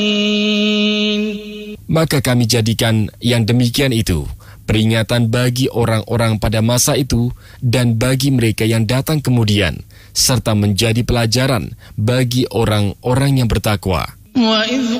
Maka kami jadikan yang demikian itu peringatan bagi orang-orang pada masa itu dan bagi mereka yang datang kemudian, serta menjadi pelajaran bagi orang-orang yang bertakwa. وَإِذْ